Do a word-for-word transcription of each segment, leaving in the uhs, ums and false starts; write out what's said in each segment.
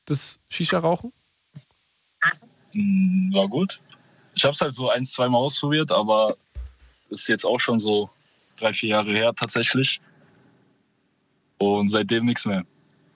das Shisha-Rauchen? War gut. Ich habe es halt so ein, zwei Mal ausprobiert, aber ist jetzt auch schon so drei, vier Jahre her tatsächlich. Und seitdem nichts mehr.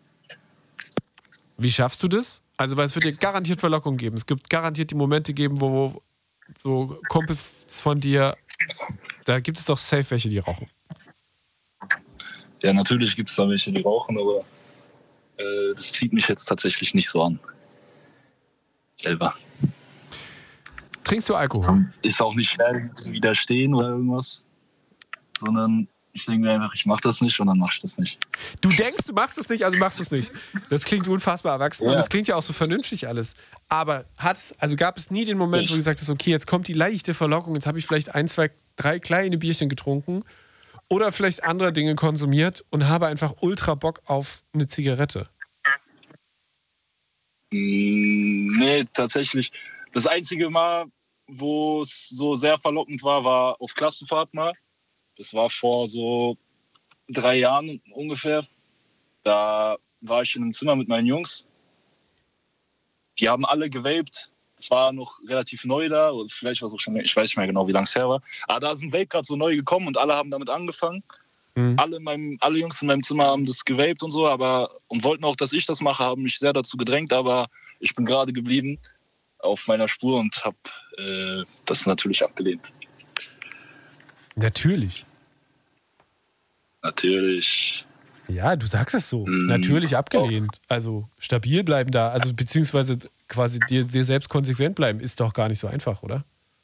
Wie schaffst du das? Also, weil es wird dir garantiert Verlockung geben. Es gibt garantiert die Momente geben, wo so Kumpels von dir, da gibt es doch safe welche, die rauchen. Ja, natürlich gibt es da welche, die rauchen, aber äh, das zieht mich jetzt tatsächlich nicht so an. Selber. Trinkst du Alkohol? Ist auch nicht schwer zu widerstehen oder irgendwas, sondern ich denke mir einfach, ich mache das nicht und dann mache ich das nicht. Du denkst, du machst es nicht, also machst du es nicht. Das klingt unfassbar erwachsen ja. und das klingt ja auch so vernünftig alles. Aber hat's, also gab es nie den Moment, ich. wo du gesagt hast, okay, jetzt kommt die leichte Verlockung, jetzt habe ich vielleicht ein, zwei, drei kleine Bierchen getrunken oder vielleicht andere Dinge konsumiert und habe einfach ultra Bock auf eine Zigarette? Nee, tatsächlich. Das einzige Mal, wo es so sehr verlockend war, war auf Klassenfahrt mal. Das war vor so drei Jahren ungefähr. Da war ich in einem Zimmer mit meinen Jungs. Die haben alle gewaped. Es war noch relativ neu da. Oder vielleicht war es auch schon, ich weiß nicht mehr genau, wie lange es her war. Aber da sind Vape gerade so neu gekommen und alle haben damit angefangen. Mhm. Alle, in meinem, alle Jungs in meinem Zimmer haben das gewaped und so. Aber, und wollten auch, dass ich das mache, haben mich sehr dazu gedrängt. Aber ich bin gerade geblieben auf meiner Spur und habe äh, das natürlich abgelehnt. Natürlich. Natürlich. Ja, du sagst es so. Mm, Natürlich abgelehnt. Auch. Also stabil bleiben da. Also beziehungsweise quasi dir, dir selbst konsequent bleiben, ist doch gar nicht so einfach, oder?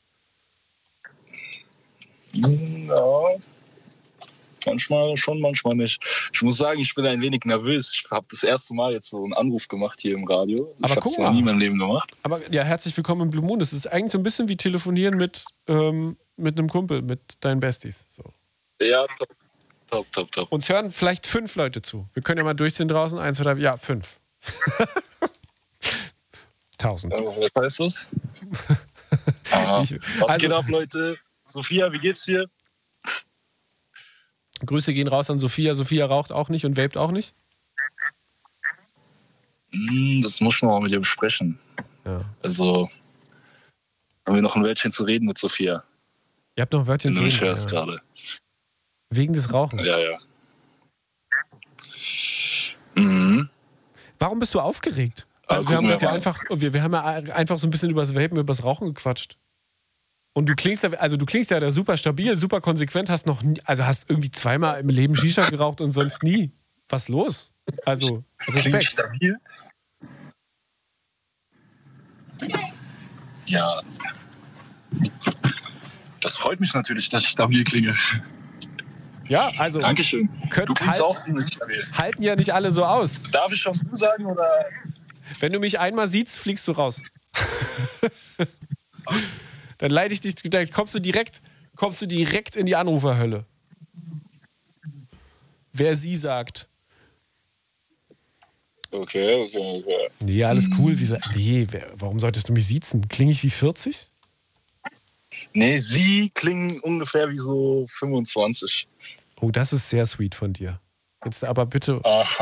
Ja. Manchmal schon, manchmal nicht. Ich muss sagen, ich bin ein wenig nervös. Ich habe das erste Mal jetzt so einen Anruf gemacht hier im Radio. Aber ich habe es noch nie in meinem Leben gemacht. Aber ja, herzlich willkommen im Blue Moon. Das ist eigentlich so ein bisschen wie telefonieren mit, ähm, mit einem Kumpel, mit deinen Besties. So. Ja, top, top, top, top. Uns hören vielleicht fünf Leute zu. Wir können ja mal durchziehen draußen. Eins, zwei, drei, ja, fünf. Tausend. Also, was heißt das? Ah, ich, was also, geht ab, Leute? Sophia, wie geht's dir? Grüße gehen raus an Sophia. Sophia raucht auch nicht und vapet auch nicht? Das muss man auch mit ihr besprechen. Ja. Also haben wir noch ein Wörtchen zu reden mit Sophia. Ihr habt noch ein Wörtchen zu reden? Du hörst ja. gerade. Wegen des Rauchens? Ja, ja. Mhm. Warum bist du aufgeregt? Also wir haben, wir, ja einfach, wir, wir haben ja einfach so ein bisschen über das Vapen, über das Rauchen gequatscht. Und du klingst ja, also du klingst ja da super stabil, super konsequent, hast noch nie, also hast irgendwie zweimal im Leben Shisha geraucht und sonst nie. Was los? Also, Respekt. Stabil? Ja. Das freut mich natürlich, dass ich stabil klinge. Ja, also. Dankeschön. Könnt, du klingst halt, auch ziemlich stabil. Halten ja nicht alle so aus. Darf ich schon du sagen oder? Wenn du mich einmal siehst, fliegst du raus. Dann leite ich dich, dann kommst du direkt, kommst du direkt in die Anruferhölle. Wer sie sagt. Okay, okay, okay. Nee, alles cool. Wie, nee, warum solltest du mich siezen? Klinge ich wie vierzig? Nee, sie klingen ungefähr wie so fünfundzwanzig. Oh, das ist sehr sweet von dir. Jetzt aber bitte. Aha.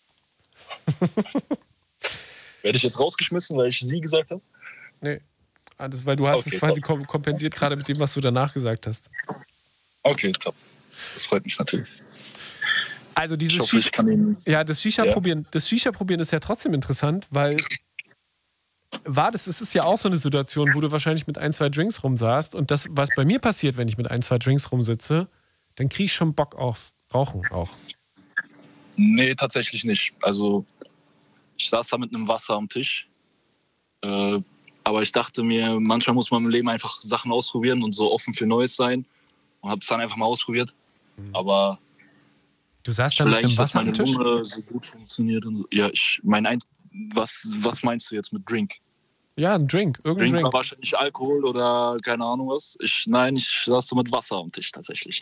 Werde ich jetzt rausgeschmissen, weil ich sie gesagt habe? Nee. Das, weil du hast okay, es quasi top. kompensiert, gerade mit dem, was du danach gesagt hast. Okay, top. Das freut mich natürlich. Also dieses ich hoffe, Shisha, ich kann ihn, ja, das Shisha ja. probieren, das Shisha probieren ist ja trotzdem interessant, weil war das, es ist ja auch so eine Situation, wo du wahrscheinlich mit ein, zwei Drinks rumsaßt und das, was bei mir passiert, wenn ich mit ein, zwei Drinks rumsitze, dann kriege ich schon Bock auf Rauchen auch. Nee, tatsächlich nicht. Also ich saß da mit einem Wasser am Tisch, äh, aber ich dachte mir, manchmal muss man im Leben einfach Sachen ausprobieren und so offen für Neues sein. Und habe es dann einfach mal ausprobiert. Mhm. Aber du saßt da mit einem Wasser am Tisch? Dass meine Lunge so gut funktioniert. Und so. Ja, ich mein, ein, was, was meinst du jetzt mit Drink? Ja, ein Drink. Irgendein Drink Drink. war wahrscheinlich Alkohol oder keine Ahnung was. Ich, nein, ich saß da mit Wasser am Tisch tatsächlich.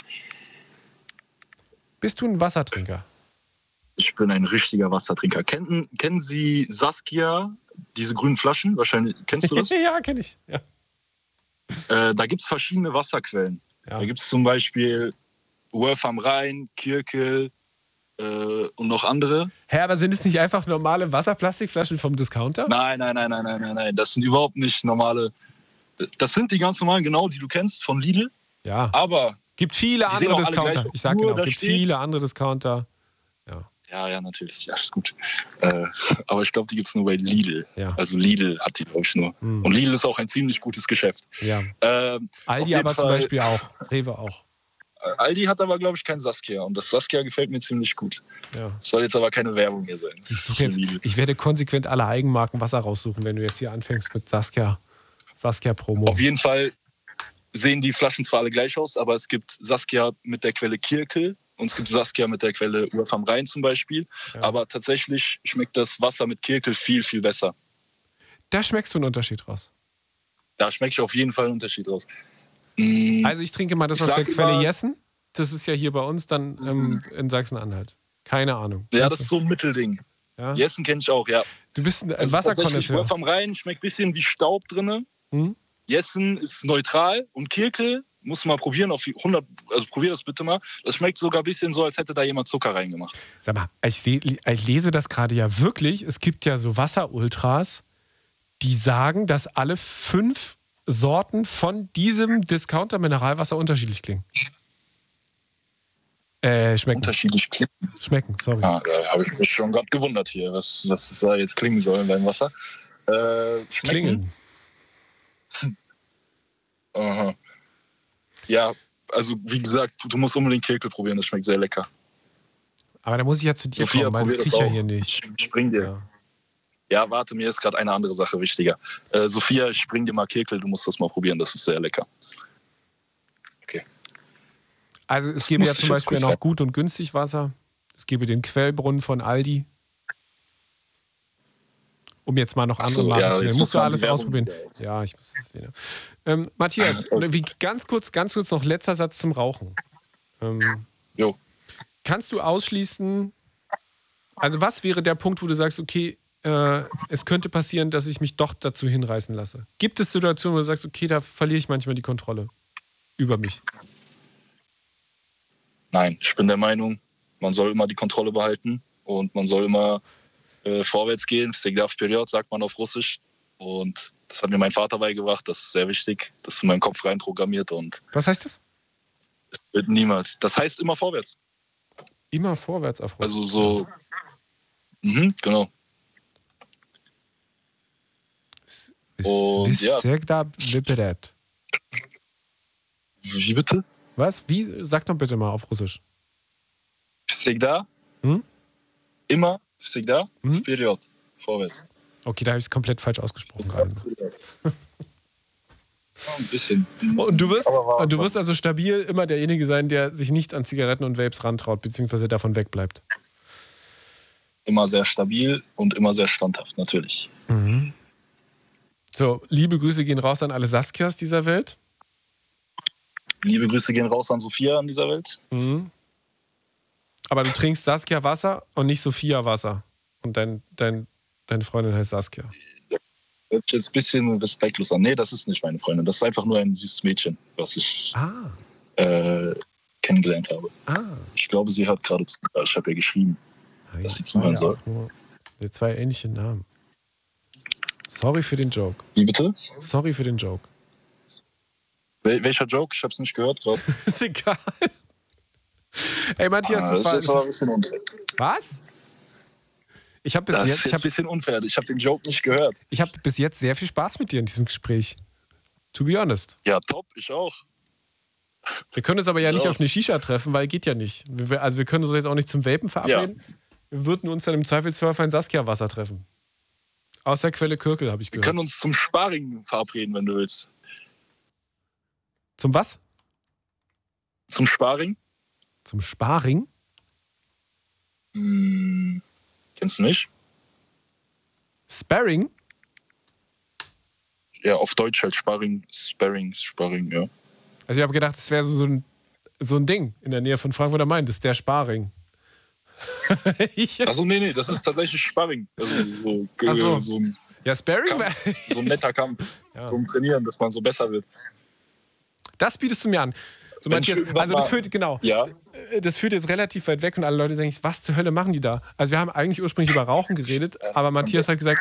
Bist du ein Wassertrinker? Ich bin ein richtiger Wassertrinker. Kennen, kennen Sie Saskia? Diese grünen Flaschen, wahrscheinlich, kennst du das? Ja, kenne ich. Ja. Äh, da gibt es verschiedene Wasserquellen. Ja. Da gibt es zum Beispiel Worth am Rhein, Kirkel, äh, äh, und noch andere. Hä, aber sind es nicht einfach normale Wasserplastikflaschen vom Discounter? Nein, nein, nein, nein, nein, nein, nein. Das sind überhaupt nicht normale. Das sind die ganz normalen, genau, die du kennst von Lidl. Ja. Aber gibt viele die sehen andere auch alle Discounter. gleich aus. Ich sag Nur genau, da gibt steht- viele andere Discounter. Ja. Ja, ja, natürlich. Ja, ist gut. Äh, aber ich glaube, die gibt es nur bei Lidl. Ja. Also Lidl hat die, glaube ich, nur. Hm. Und Lidl ist auch ein ziemlich gutes Geschäft. Ja. Ähm, auf Aldi jeden aber zum Fall- Beispiel auch. Rewe auch. Aldi hat aber, glaube ich, kein Saskia. Und das Saskia gefällt mir ziemlich gut. Ja. Soll jetzt aber keine Werbung hier sein. Ich, suche jetzt, ich werde konsequent alle Eigenmarken Wasser raussuchen, wenn du jetzt hier anfängst mit Saskia. Saskia-Promo. Auf jeden Fall sehen die Flaschen zwar alle gleich aus, aber es gibt Saskia mit der Quelle Kirkel und es gibt Saskia mit der Quelle Uhr vom Rhein zum Beispiel. Ja. Aber tatsächlich schmeckt das Wasser mit Kirkel viel, viel besser. Da schmeckst du einen Unterschied raus. Da schmeckt auf jeden Fall einen Unterschied raus. Mm, Also ich trinke mal das Ich aus der sag Quelle immer- Jessen. Das ist ja hier bei uns dann ähm, in Sachsen-Anhalt. Keine Ahnung. ja, Kennst das ist so ein Mittelding. du? ja? Jessen kenne ich auch, ja. Du bist ein, ein Also tatsächlich, Wasserkonnoisseur. Uhr vom Rhein schmeckt ein bisschen wie Staub drin. Hm? Jessen ist neutral und Kirkel muss man probieren auf hundert, also probier das bitte mal. Das schmeckt sogar ein bisschen so, als hätte da jemand Zucker reingemacht. Sag mal, ich, seh, ich lese das gerade ja wirklich. Es gibt ja so Wasserultras, die sagen, dass alle fünf Sorten von diesem Discounter-Mineralwasser unterschiedlich klingen. Äh, schmecken. Unterschiedlich klingen. Schmecken, sorry. Ah, da habe ich mich schon gerade gewundert hier, was, was es da jetzt klingen soll beim Wasser. Äh, schmecken. Klingeln. Aha. Ja, also wie gesagt, du musst unbedingt Kirkel probieren, das schmeckt sehr lecker. Aber da muss ich ja zu dir Sophia, kommen, weil das probier krieg das ich ja auch. hier nicht. Ich spring dir. Ja. Ja, warte, mir ist gerade eine andere Sache wichtiger. Äh, Sophia, ich spring dir mal Kirkel, du musst das mal probieren, das ist sehr lecker. Also es Das gäbe ja musste zum ich jetzt Beispiel kurz noch sagen. gut und günstig Wasser. Es gäbe den Quellbrunnen von Aldi. Um jetzt mal noch Ach andere so, Marken ja, zu nennen. jetzt Musst muss du man alles die Werbung ausprobieren. wieder- Ja, ich muss es wieder. Ähm, Matthias, Okay. wie, ganz kurz, ganz kurz noch letzter Satz zum Rauchen. Ähm, Jo. kannst du ausschließen, also was wäre der Punkt, wo du sagst, okay, äh, es könnte passieren, dass ich mich doch dazu hinreißen lasse? Gibt es Situationen, wo du sagst, okay, da verliere ich manchmal die Kontrolle über mich? Nein, ich bin der Meinung, man soll immer die Kontrolle behalten und man soll immer äh, vorwärts gehen. Всегда вперед, sagt man auf Russisch. Und das hat mir mein Vater beigebracht. Das ist sehr wichtig. Das ist in meinen Kopf rein programmiert und Was heißt das? es wird niemals. Das heißt immer vorwärts. Immer vorwärts auf Russisch. Also so. Mhm, genau. Und ja. Всегда вперед. Wie bitte? Was? Wie? Sag doch bitte mal auf Russisch. Всегда. Hm? Immer. Всегда. Mhm. Вперед. Vorwärts. Okay, da habe ich es komplett falsch ausgesprochen gerade. Ja, ein bisschen. Und du wirst, Aber war- du wirst also stabil immer derjenige sein, der sich nicht an Zigaretten und Vapes rantraut, beziehungsweise davon wegbleibt. Immer sehr stabil und immer sehr standhaft, natürlich. Mhm. So, liebe Grüße gehen raus an alle Saskias dieser Welt. Liebe Grüße gehen raus an Sophia in dieser Welt. Mhm. Aber du trinkst Saskia Wasser und nicht Sophia Wasser. Und dein, dein, deine Freundin heißt Saskia. Hört sich jetzt ein bisschen respektlos an. Nee, das ist nicht meine Freundin. Das ist einfach nur ein süßes Mädchen, was ich Ah, äh, kennengelernt habe. ah. Ich glaube, sie hört gerade zu. Ich habe ihr geschrieben. Ja, Dass sie das war zuhören ja soll. auch nur die zwei ähnliche Namen. Sorry für den Joke. Wie bitte? Sorry für den Joke. Wel welcher Joke? Ich habe es nicht gehört gerade. Ist egal. Ey, Matthias, Ah, das, das war. ist jetzt aber ein bisschen unfair. Was? Ich habe bis, Das ist jetzt, jetzt ich ein hab, bisschen unfair. Ich habe den Joke nicht gehört. ich hab bis jetzt sehr viel Spaß mit dir in diesem Gespräch. To be honest. Ja, top. Ich auch. Wir können uns aber ja Ich nicht auch. auf eine Shisha treffen, weil geht ja nicht. Wir, also wir können uns jetzt auch nicht zum Vapen verabreden. Wir würden uns dann im Zweifelsfall auf ein Saskia-Wasser treffen. Aus der Quelle Kirkel, habe ich Wir gehört. können uns zum Sparring verabreden, wenn du willst. Zum was? Zum Sparring? Zum Sparring? Hm, kennst du nicht? Sparring? Ja, auf Deutsch halt Sparring, Sparring, Sparring, ja. Also ich habe gedacht, das wäre so ein, so ein Ding in der Nähe von Frankfurt am Main. Das ist der Sparring. ich jetzt, Achso, nee, nee, das ist tatsächlich Sparring. Also so, Ach so. so, ein, ja, Sparring? wär- so ein netter Kampf Ja. zum Trainieren, dass man so besser wird. Das bietest du mir an. So, Matthias, also das führt, genau, ja? das führt jetzt relativ weit weg und alle Leute sagen, was zur Hölle machen die da? Also wir haben eigentlich ursprünglich über Rauchen geredet, aber Matthias hat gesagt,